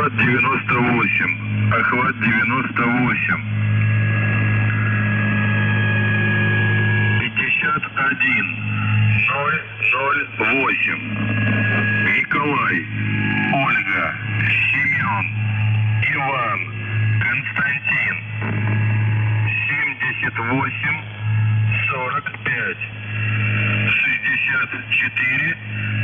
Охват 98. Охват 98. 51 008. Николай, Ольга, Семен, Иван, Константин. 78 45 64